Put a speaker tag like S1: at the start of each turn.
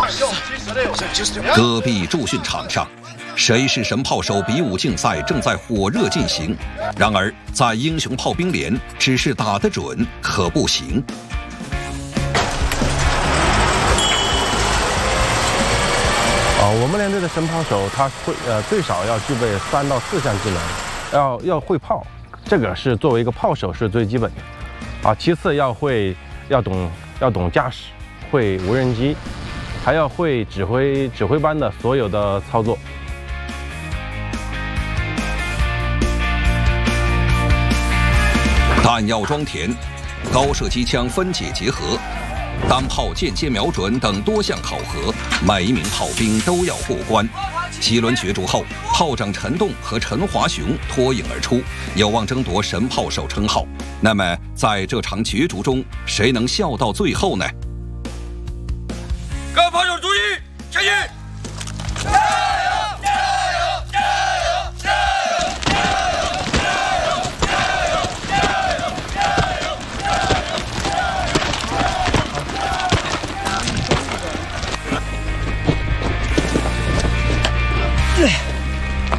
S1: 戈壁驻训场上，谁是神炮手比武竞赛正在火热进行。然而，在英雄炮兵连，只是打得准可不行。
S2: 我们连队的神炮手他会最少要具备3到4项技能，要会炮，这个是作为一个炮手是最基本的。其次要懂驾驶，会无人机，还要会指挥班的所有的操作。
S1: 弹药装填，高射机枪分解结合，单炮间接瞄准等多项考核，每一名炮兵都要过关。7轮角逐后，炮长陈栋和陈华雄脱颖而出，有望争夺神炮手称号。那么，在这场角逐中，谁能笑到最后呢？
S3: 各炮手注意，前进！